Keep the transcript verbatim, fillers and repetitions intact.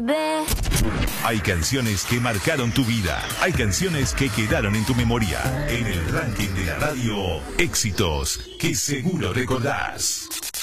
baby. Hay canciones que marcaron tu vida. Hay canciones que quedaron en tu memoria. En el ranking de la radio, éxitos que seguro recordás.